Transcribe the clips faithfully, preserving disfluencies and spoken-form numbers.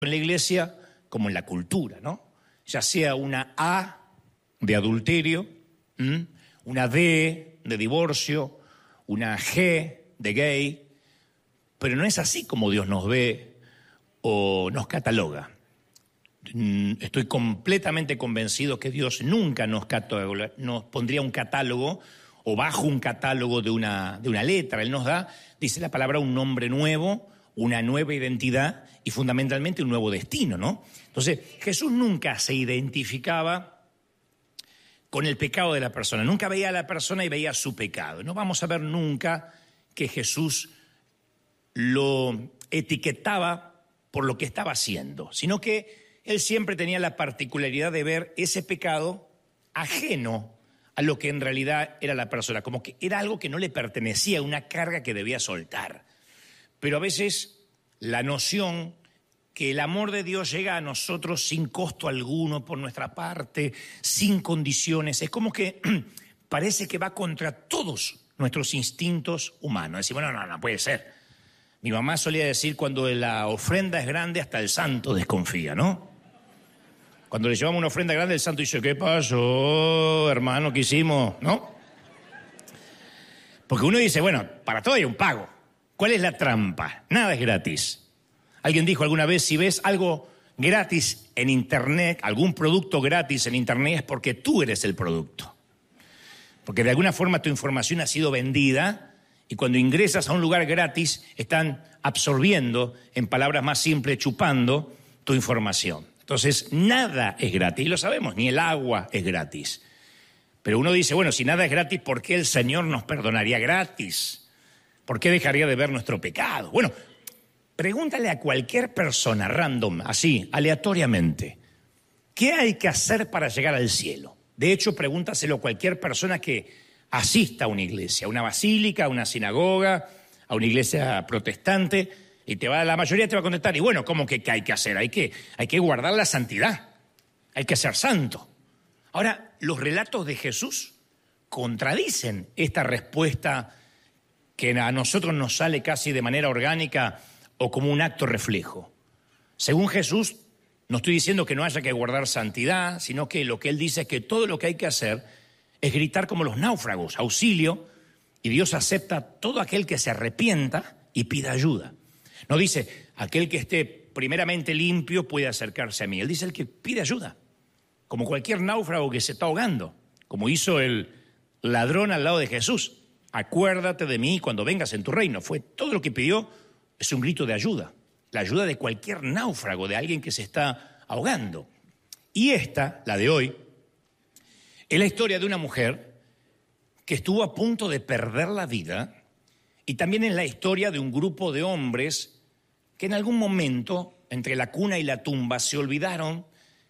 en la iglesia como en la cultura, ¿no? Ya sea una A de adulterio, ¿m? una D de divorcio, una G de gay, pero no es así como Dios nos ve o nos cataloga. Estoy completamente convencido que Dios nunca nos, cataloga, nos pondría un catálogo o bajo un catálogo de una, de una letra. Él nos da, dice la palabra, un nombre nuevo, una nueva identidad y fundamentalmente un nuevo destino, ¿no? Entonces, Jesús nunca se identificaba con el pecado de la persona, nunca veía a la persona y veía su pecado. No vamos a ver nunca que Jesús lo etiquetaba por lo que estaba haciendo, sino que él siempre tenía la particularidad de ver ese pecado ajeno a lo que en realidad era la persona, como que era algo que no le pertenecía, una carga que debía soltar. Pero a veces la noción que el amor de Dios llega a nosotros sin costo alguno por nuestra parte, sin condiciones, es como que parece que va contra todos nuestros instintos humanos. Decimos, bueno, no, no puede ser. Mi mamá solía decir, cuando la ofrenda es grande, hasta el santo desconfía, ¿no? Cuando le llevamos una ofrenda grande, el santo dice, ¿qué pasó, hermano? ¿Qué hicimos? ¿No? Porque uno dice, bueno, para todo hay un pago. ¿Cuál es la trampa? Nada es gratis. Alguien dijo alguna vez, si ves algo gratis en internet, algún producto gratis en internet, es porque tú eres el producto. Porque de alguna forma tu información ha sido vendida y cuando ingresas a un lugar gratis están absorbiendo, en palabras más simples, chupando tu información. Entonces, nada es gratis, y lo sabemos, ni el agua es gratis. Pero uno dice, bueno, si nada es gratis, ¿por qué el Señor nos perdonaría gratis? ¿Por qué dejaría de ver nuestro pecado? Bueno, pregúntale a cualquier persona random, así, aleatoriamente, ¿qué hay que hacer para llegar al cielo? De hecho, pregúntaselo a cualquier persona que asista a una iglesia, a una basílica, a una sinagoga, a una iglesia protestante, y te va, la mayoría te va a contestar, y bueno, ¿cómo que qué hay que hacer? Hay que, hay que guardar la santidad, hay que ser santo. Ahora, los relatos de Jesús contradicen esta respuesta que a nosotros nos sale casi de manera orgánica o como un acto reflejo. Según Jesús, no estoy diciendo que no haya que guardar santidad, sino que lo que él dice es que todo lo que hay que hacer es gritar como los náufragos, auxilio, y Dios acepta todo aquel que se arrepienta y pida ayuda. No dice, aquel que esté primeramente limpio puede acercarse a mí. Él dice el que pide ayuda, como cualquier náufrago que se está ahogando, como hizo el ladrón al lado de Jesús. Acuérdate de mí cuando vengas en tu reino. Fue todo lo que pidió, es un grito de ayuda. La ayuda de cualquier náufrago, de alguien que se está ahogando. Y esta, la de hoy, es la historia de una mujer que estuvo a punto de perder la vida y también es la historia de un grupo de hombres que en algún momento, entre la cuna y la tumba, se olvidaron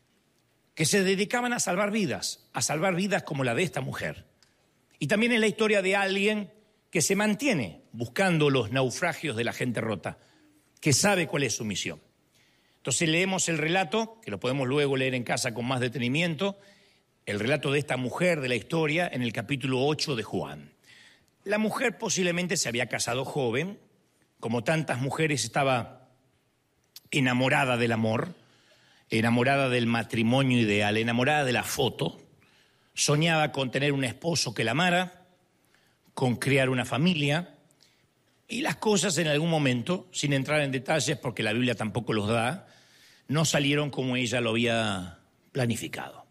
que se dedicaban a salvar vidas, a salvar vidas como la de esta mujer. Y también es la historia de alguien que se mantiene buscando los naufragios de la gente rota, que sabe cuál es su misión. Entonces leemos el relato, que lo podemos luego leer en casa con más detenimiento, el relato de esta mujer de la historia en el capítulo ocho de Juan. La mujer posiblemente se había casado joven, como tantas mujeres estaba enamorada del amor, enamorada del matrimonio ideal, enamorada de la foto, soñaba con tener un esposo que la amara, con crear una familia, y las cosas en algún momento, sin entrar en detalles porque la Biblia tampoco los da, no salieron como ella lo había planificado.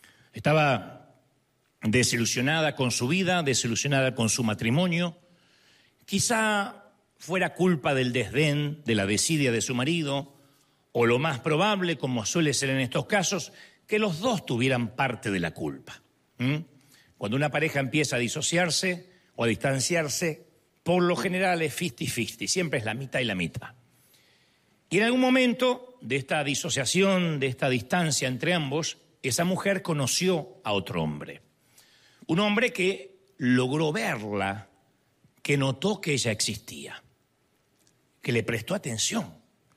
Estaba desilusionada con su vida, desilusionada con su matrimonio. Quizá fuera culpa del desdén, de la desidia de su marido, o lo más probable, como suele ser en estos casos, que los dos tuvieran parte de la culpa. ¿Mm? Cuando una pareja empieza a disociarse o a distanciarse, por lo general es cincuenta-cincuenta, siempre es la mitad y la mitad. Y en algún momento de esta disociación, de esta distancia entre ambos, esa mujer conoció a otro hombre. Un hombre que logró verla, que notó que ella existía, que le prestó atención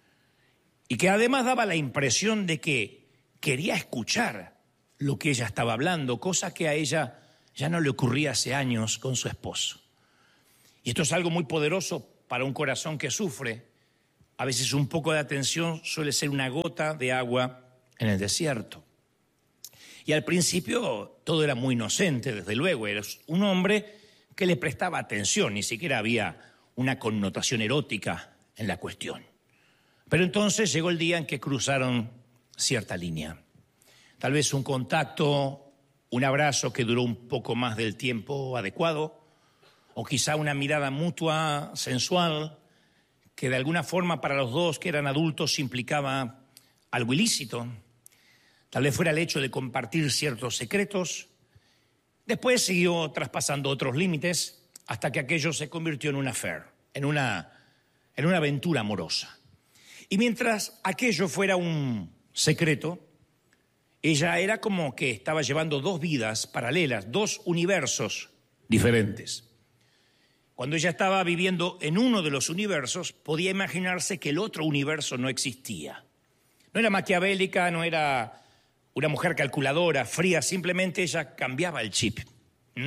y que además daba la impresión de que quería escuchar lo que ella estaba hablando, cosa que a ella ya no le ocurría hace años con su esposo. Y esto es algo muy poderoso para un corazón que sufre, a veces un poco de atención suele ser una gota de agua en el desierto. Y al principio todo era muy inocente, desde luego. Era un hombre que le prestaba atención, ni siquiera había una connotación erótica en la cuestión. Pero entonces llegó el día en que cruzaron cierta línea. Tal vez un contacto, un abrazo que duró un poco más del tiempo adecuado, o quizá una mirada mutua, sensual, que de alguna forma para los dos que eran adultos implicaba algo ilícito. Tal vez fuera el hecho de compartir ciertos secretos. Después siguió traspasando otros límites hasta que aquello se convirtió en un affair, en una, en una aventura amorosa. Y mientras aquello fuera un secreto, ella era como que estaba llevando dos vidas paralelas, dos universos diferentes. Cuando ella estaba viviendo en uno de los universos, podía imaginarse que el otro universo no existía. No era maquiavélica, no era una mujer calculadora, fría, simplemente ella cambiaba el chip. ¿Mm?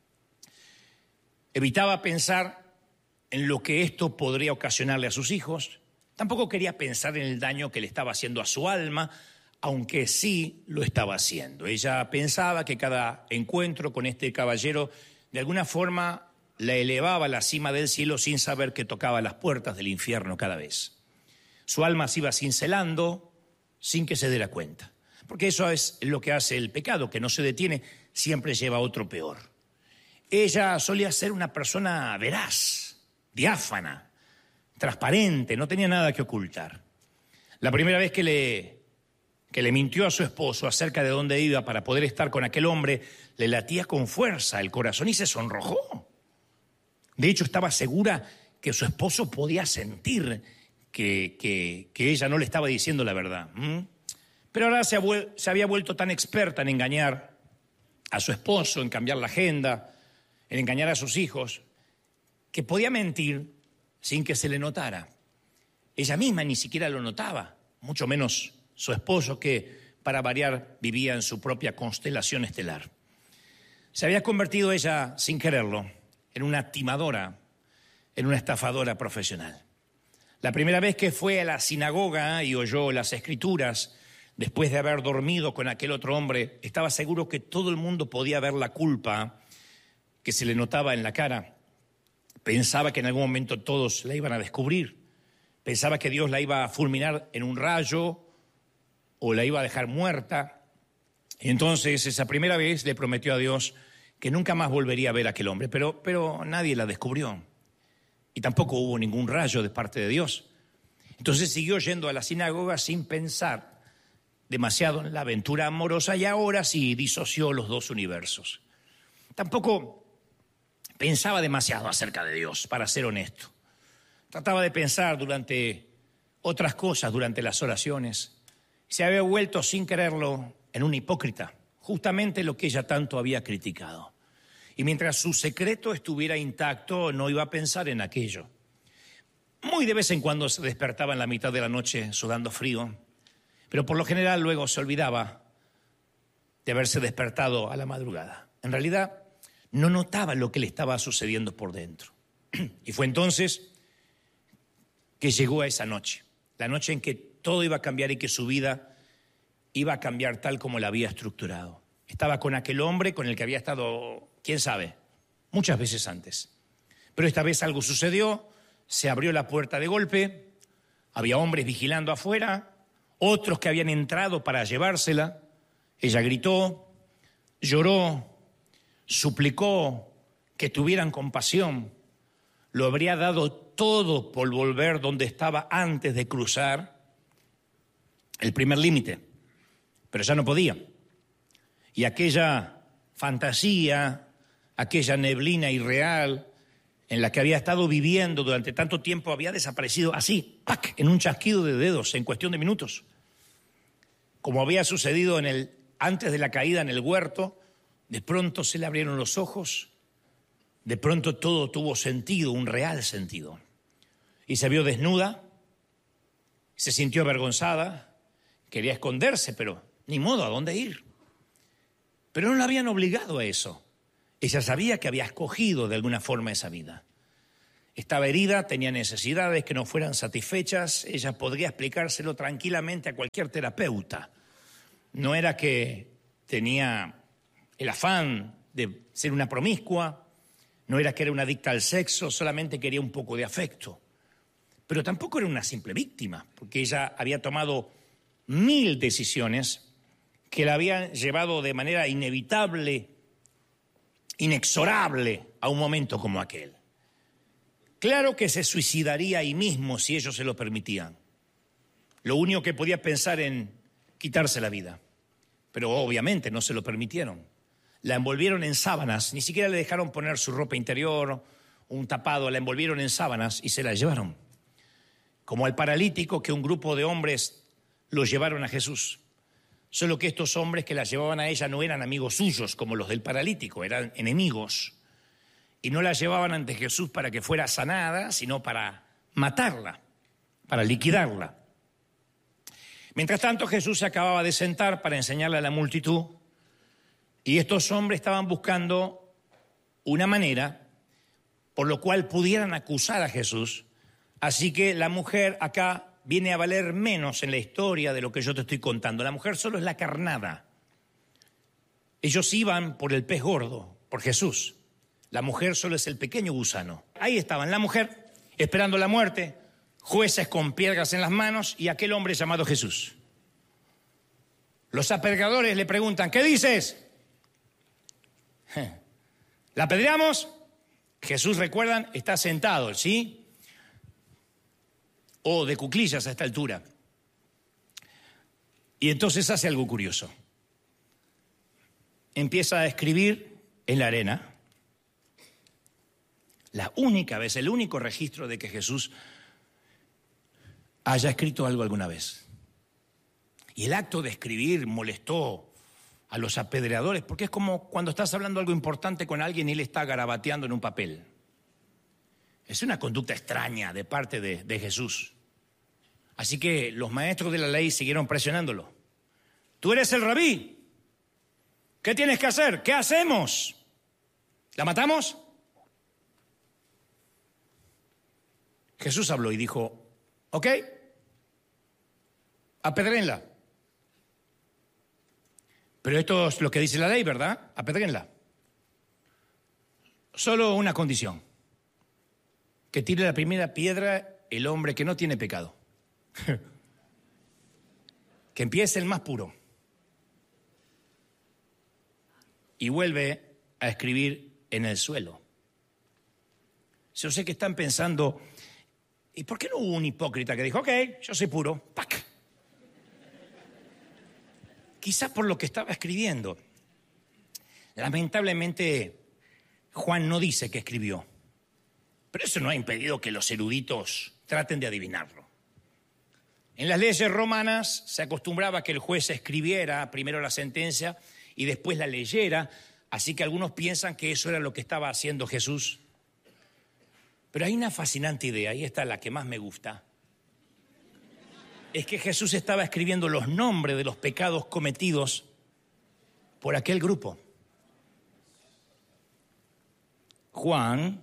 Evitaba pensar en lo que esto podría ocasionarle a sus hijos. Tampoco quería pensar en el daño que le estaba haciendo a su alma, aunque sí lo estaba haciendo. Ella pensaba que cada encuentro con este caballero de alguna forma la elevaba a la cima del cielo sin saber que tocaba las puertas del infierno cada vez. Su alma se iba cincelando sin que se diera cuenta. Porque eso es lo que hace el pecado, que no se detiene, siempre lleva a otro peor. Ella solía ser una persona veraz, diáfana, transparente, no tenía nada que ocultar. La primera vez que le, que le mintió a su esposo acerca de dónde iba para poder estar con aquel hombre, le latía con fuerza el corazón y se sonrojó. De hecho, estaba segura que su esposo podía sentir que, que, que ella no le estaba diciendo la verdad. ¿Mm? Pero ahora se, ha, se había vuelto tan experta en engañar a su esposo, en cambiar la agenda, en engañar a sus hijos, que podía mentir sin que se le notara. Ella misma ni siquiera lo notaba, mucho menos su esposo, que para variar vivía en su propia constelación estelar. Se había convertido ella, sin quererlo, en una timadora, en una estafadora profesional. La primera vez que fue a la sinagoga y oyó las escrituras, después de haber dormido con aquel otro hombre, estaba seguro que todo el mundo podía ver la culpa que se le notaba en la cara. Pensaba que en algún momento todos la iban a descubrir. Pensaba que Dios la iba a fulminar en un rayo o la iba a dejar muerta. Y entonces esa primera vez le prometió a Dios que nunca más volvería a ver a aquel hombre, pero, pero nadie la descubrió. Y tampoco hubo ningún rayo de parte de Dios. Entonces siguió yendo a la sinagoga sin pensar demasiado en la aventura amorosa y ahora sí disoció los dos universos. Tampoco pensaba demasiado acerca de Dios, para ser honesto. Trataba de pensar durante otras cosas, durante las oraciones. Se había vuelto, sin quererlo, en una hipócrita, justamente lo que ella tanto había criticado. Y mientras su secreto estuviera intacto, no iba a pensar en aquello. Muy de vez en cuando se despertaba en la mitad de la noche sudando frío, pero por lo general luego se olvidaba de haberse despertado a la madrugada. En realidad, no notaba lo que le estaba sucediendo por dentro. Y fue entonces que llegó a esa noche, la noche en que todo iba a cambiar y que su vida iba a cambiar tal como la había estructurado. Estaba con aquel hombre con el que había estado, quién sabe, muchas veces antes. Pero esta vez algo sucedió, se abrió la puerta de golpe, había hombres vigilando afuera, otros que habían entrado para llevársela. Ella gritó, lloró, suplicó que tuvieran compasión. Lo habría dado todo por volver donde estaba antes de cruzar el primer límite, pero ya no podía. Y aquella fantasía, aquella neblina irreal en la que había estado viviendo durante tanto tiempo había desaparecido así, ¡pac!, en un chasquido de dedos, en cuestión de minutos. Como había sucedido en el, antes de la caída en el huerto, de pronto se le abrieron los ojos, de pronto todo tuvo sentido, un real sentido. Y se vio desnuda, se sintió avergonzada, quería esconderse, pero ni modo, ¿a dónde ir? Pero no la habían obligado a eso. Ella sabía que había escogido de alguna forma esa vida. estaba herida, tenía necesidades que no fueran satisfechas. Ella podría explicárselo tranquilamente a cualquier terapeuta. No era que tenía el afán de ser una promiscua, no era que era una adicta al sexo, solamente quería un poco de afecto. Pero tampoco era una simple víctima, porque ella había tomado mil decisiones que la habían llevado de manera inevitable, inexorable, a un momento como aquel. Claro que se suicidaría ahí mismo si ellos se lo permitían. Lo único que podía pensar en quitarse la vida. Pero obviamente no se lo permitieron. La envolvieron en sábanas, ni siquiera le dejaron poner su ropa interior, un tapado, la envolvieron en sábanas y se la llevaron. Como al paralítico que un grupo de hombres lo llevaron a Jesús. Solo que estos hombres que la llevaban a ella no eran amigos suyos como los del paralítico, eran enemigos. Y no la llevaban ante Jesús para que fuera sanada, sino para matarla, para liquidarla. Mientras tanto, Jesús se acababa de sentar para enseñarle a la multitud y estos hombres estaban buscando una manera por lo cual pudieran acusar a Jesús. Así que la mujer acá viene a valer menos en la historia de lo que yo te estoy contando. La mujer solo es la carnada. Ellos iban por el pez gordo, por Jesús. La mujer solo es el pequeño gusano. Ahí estaban la mujer esperando la muerte, jueces con piedras en las manos y aquel hombre llamado Jesús. Los apedreadores le preguntan, ¿qué dices? ¿La apedreamos? Jesús, recuerdan, está sentado, ¿sí? O de cuclillas a esta altura. Y entonces hace algo curioso. Empieza a escribir en la arena. La única vez, el único registro de que Jesús haya escrito algo alguna vez. Y el acto de escribir molestó a los apedreadores, porque es como cuando estás hablando algo importante con alguien y él está garabateando en un papel. Es una conducta extraña de parte de, de Jesús. Así que los maestros de la ley siguieron presionándolo. Tú eres el rabí. ¿Qué tienes que hacer? ¿Qué hacemos? ¿La matamos? Jesús habló y dijo, ok, apedréenla. Pero esto es lo que dice la ley, ¿verdad? Apedréenla. Solo una condición. Que tire la primera piedra el hombre que no tiene pecado. Que empiece el más puro. Y vuelve a escribir en el suelo. Yo sé que están pensando, ¿y por qué no hubo un hipócrita que dijo, ok, yo soy puro, ¡pac! Quizás por lo que estaba escribiendo. Lamentablemente, Juan no dice que escribió. Pero eso no ha impedido que los eruditos traten de adivinarlo. En las leyes romanas se acostumbraba a que el juez escribiera primero la sentencia y después la leyera, así que algunos piensan que eso era lo que estaba haciendo Jesús. Pero hay una fascinante idea, y esta es la que más me gusta. Es que Jesús estaba escribiendo los nombres de los pecados cometidos por aquel grupo. Juan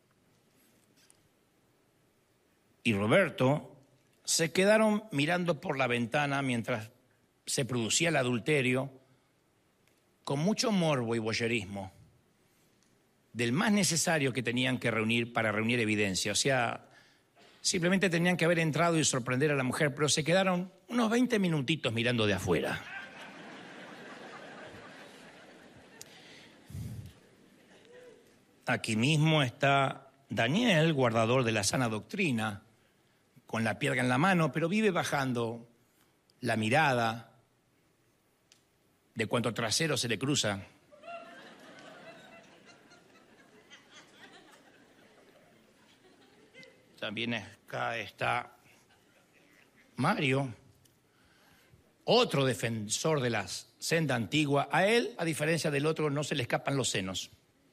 y Roberto se quedaron mirando por la ventana mientras se producía el adulterio con mucho morbo y voyerismo del más necesario que tenían que reunir para reunir evidencia. O sea, simplemente tenían que haber entrado y sorprender a la mujer, pero se quedaron unos veinte minutitos mirando de afuera. Aquí mismo está Daniel, guardador de la sana doctrina, con la piedra en la mano, pero vive bajando la mirada de cuanto trasero se le cruza. También acá está Mario, otro defensor de la senda antigua. A él, a diferencia del otro, no se le escapan los senos.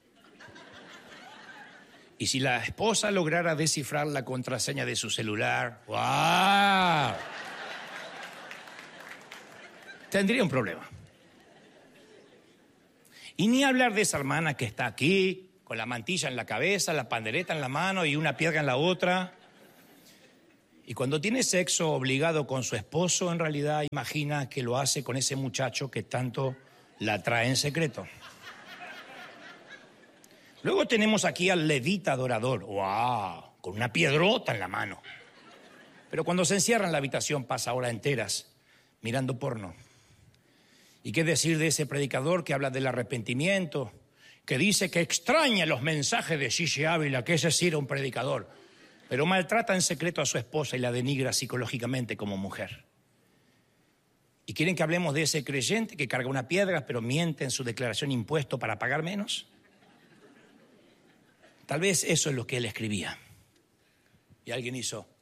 Y si la esposa lograra descifrar la contraseña de su celular, ¡wow!, tendría un problema. Y ni hablar de esa hermana que está aquí, con la mantilla en la cabeza, la pandereta en la mano y una piedra en la otra. Y cuando tiene sexo obligado con su esposo, en realidad imagina que lo hace con ese muchacho que tanto la atrae en secreto. Luego tenemos aquí al levita adorador. ¡Wow! Con una piedrota en la mano. Pero cuando se encierra en la habitación pasa horas enteras mirando porno. ¿Y qué decir de ese predicador que habla del arrepentimiento, que dice que extraña los mensajes de Gigi Ávila, que ese sí era un predicador, pero maltrata en secreto a su esposa y la denigra psicológicamente como mujer? ¿Y quieren que hablemos de ese creyente que carga una piedra pero miente en su declaración de impuesto para pagar menos? Tal vez eso es lo que él escribía. Y alguien hizo...